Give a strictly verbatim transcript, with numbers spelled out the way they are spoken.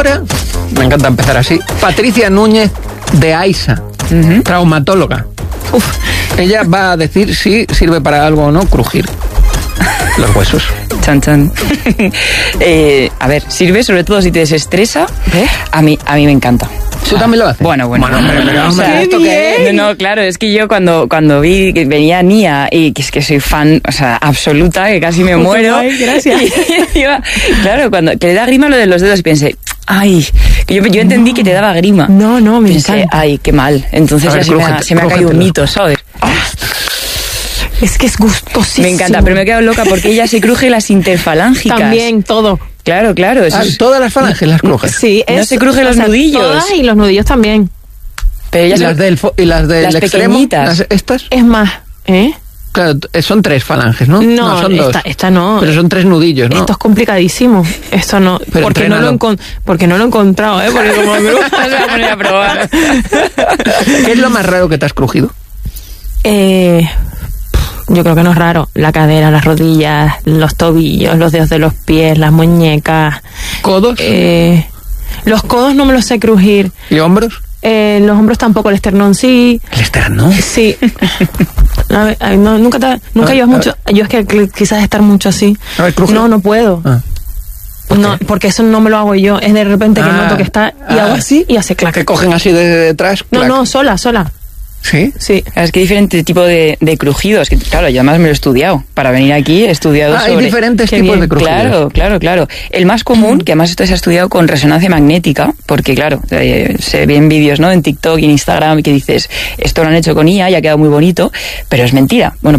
Me encanta empezar así. Patricia Núñez de AISA, uh-huh. traumatóloga. Uf, ella va a decir si sirve para algo o no crujir los huesos. Chan, chan. eh, a ver, sirve sobre todo si te desestresa. ¿Eh? A mí, a mí me encanta. ¿Tú también lo haces? Bueno, bueno. Bueno, hombre, pero, o sea, ¿esto qué es? No, no, claro, es que yo cuando, cuando vi que venía Nia y que es que soy fan, o sea, absoluta, que casi me muero. Ay, gracias. Y, y iba, claro, cuando que le da grima lo de los dedos y pensé, ay, que yo, yo entendí no. que te daba grima. No, no, me pensé, encanta. Ay, qué mal. Entonces ver, ya crujete, se me ha, se me ha caído un mito, ¿sabes? Ah. Es que es gustosísimo. Me encanta, pero me he quedado loca porque ella se cruje las interfalángicas. También, todo. Claro, claro. Eso ah, es... Todas las falanges las cruje. Sí, es, no se cruje los o sea, nudillos. Todas y los nudillos también. Pero ¿Y, se... las del fo- y las del las extremo? Pequeñitas. Las, ¿Estas? Es más, ¿eh? Claro, son tres falanges, ¿no? No, no son esta, dos. esta no. Pero son tres nudillos, ¿no? Esto es complicadísimo. Esto no. Pero porque no, lo encon- porque no lo he encontrado, ¿eh? Porque como me gusta, se va a poner a probar. ¿Qué es lo más raro que te has crujido? Eh... Yo creo que no es raro. La cadera, las rodillas, los tobillos, los dedos de los pies, las muñecas. ¿Codos? Eh, los codos no me los sé crujir. ¿Y hombros? Eh, los hombros tampoco, el esternón sí. ¿El esternón? Sí. A ver, ay, no, nunca te, nunca llevas mucho. Yo es que quizás estar mucho así. A ver, cruje. No, no puedo. Ah. ¿Por no, qué? porque eso no me lo hago yo. Es de repente que ah, noto que está y ah, hago así y hace clac. Que cogen así de detrás. No, clac. no, sola, sola. ¿Sí? Sí. Es que hay diferentes tipos de, de crujidos, que claro, yo además me lo he estudiado. Para venir aquí he estudiado ah, sobre... hay diferentes Qué tipos bien. de crujidos. Claro, claro, claro. El más común, que además esto se ha estudiado con resonancia magnética, porque claro, eh, se ven vídeos, ¿no? En TikTok y en Instagram que dices, esto lo han hecho con I A y ha quedado muy bonito, pero es mentira. Bueno,